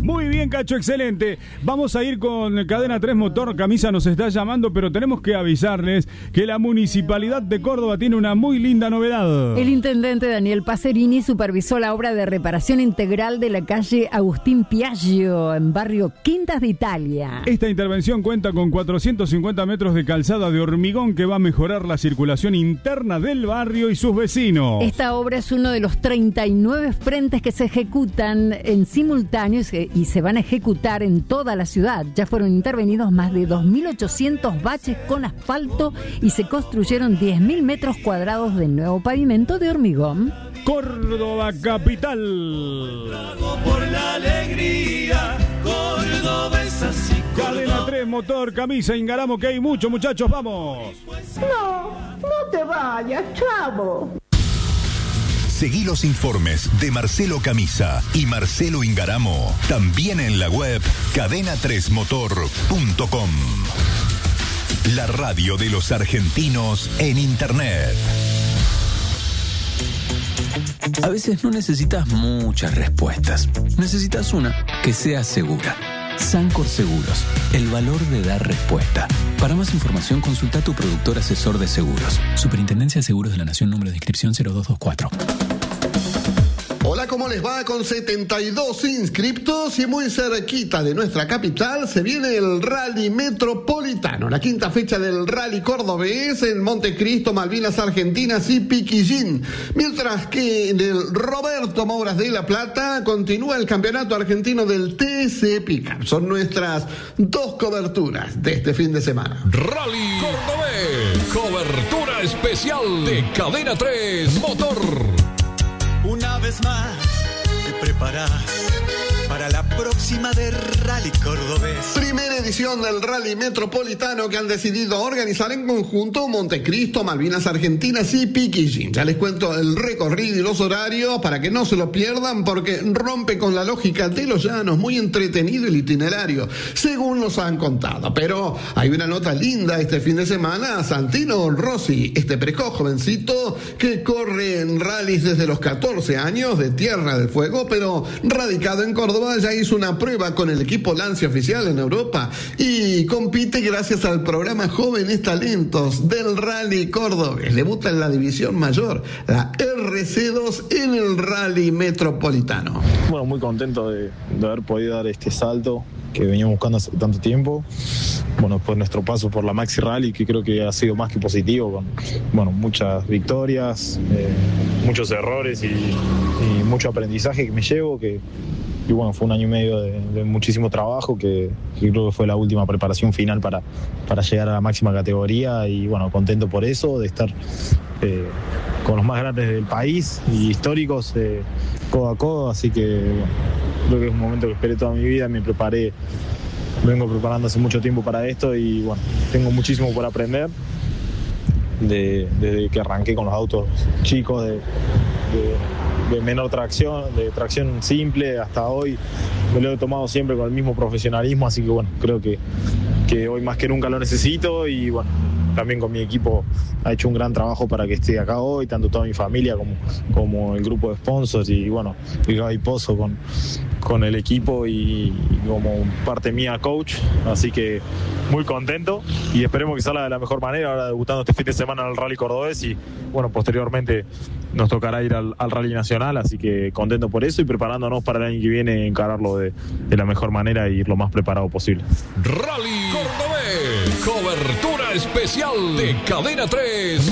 Muy bien, Cacho, excelente. Vamos a ir con Cadena 3 Motor. Camisa nos está llamando, pero tenemos que avisarles que la Municipalidad de Córdoba tiene una muy linda novedad. El intendente Daniel Pacerini supervisó la obra de reparación integral de la calle Agustín Piaggio, en barrio Quintas de Italia. Esta intervención cuenta con 450 metros de calzada de hormigón que va a mejorar la circulación interna del barrio y sus vecinos. Esta obra es uno de los 39 frentes que se ejecutan en simultáneo y se van a ejecutar en toda la ciudad. Ya fueron intervenidos más de 2.800 baches con asfalto y se construyeron 10.000 metros cuadrados de nuevo pavimento de hormigón. Córdoba capital. Por la alegría, Córdoba es así. Cadena 3 Motor, Camisa, Ingaramo, que hay mucho, muchachos, vamos. No te vayas, chavo. Seguí los informes de Marcelo Camisa y Marcelo Ingaramo también en la web cadena3motor.com. La radio de los argentinos en Internet. A veces no necesitas muchas respuestas. Necesitas una que sea segura. Sancor Seguros, el valor de dar respuesta. Para más información, consulta a tu productor asesor de seguros. Superintendencia de Seguros de la Nación, número de inscripción 0224. Hola, ¿cómo les va? Con 72 inscriptos y muy cerquita de nuestra capital se viene el Rally Metropolitano, la quinta fecha del Rally Cordobés en Montecristo, Malvinas Argentinas y Piquillín. Mientras que en el Roberto Mouras de La Plata continúa el campeonato argentino del TC Pickup. Son nuestras dos coberturas de este fin de semana. Rally Cordobés, cobertura especial de Cadena 3 Motor. Una vez más te preparás para la próxima de Rally Cordobés. Primera edición del Rally Metropolitano que han decidido organizar en conjunto Montecristo, Malvinas Argentinas y Piquillín. Ya les cuento el recorrido y los horarios para que no se lo pierdan porque rompe con la lógica de los llanos, muy entretenido el itinerario, según nos han contado. Pero hay una nota linda este fin de semana. Santino Rossi, este precoz jovencito que corre en rallies desde los 14 años de Tierra del Fuego, pero radicado en Córdoba, ya hizo una prueba con el equipo Lancia Oficial en Europa y compite gracias al programa Jóvenes Talentos del Rally Cordobés. Debuta en la división mayor, la RC2 en el Rally Metropolitano. Bueno, muy contento de haber podido dar este salto que veníamos buscando hace tanto tiempo. Bueno, pues nuestro paso por la Maxi Rally, que creo que ha sido más que positivo, con muchas victorias, muchos errores y mucho aprendizaje que me llevo, y bueno, fue un año y medio de muchísimo trabajo que creo que fue la última preparación final para llegar a la máxima categoría, y bueno, contento por eso, de estar con los más grandes del país y históricos codo a codo, así que bueno, creo que es un momento que esperé toda mi vida, vengo preparando hace mucho tiempo para esto y bueno, tengo muchísimo por aprender desde que arranqué con los autos chicos de menor tracción, de tracción simple, hasta hoy me lo he tomado siempre con el mismo profesionalismo, así que bueno, creo que hoy más que nunca lo necesito, y bueno, también con mi equipo ha hecho un gran trabajo para que esté acá hoy, tanto toda mi familia como el grupo de sponsors, y bueno, y Gaby Pozo con el equipo y como parte mía coach, así que muy contento y esperemos que salga de la mejor manera, ahora debutando este fin de semana en el Rally Cordobés, y bueno, posteriormente nos tocará ir al Rally Nacional, así que contento por eso y preparándonos para el año que viene, encararlo de la mejor manera y ir lo más preparado posible. Rally Cordobés, cobertura especial de Cadena 3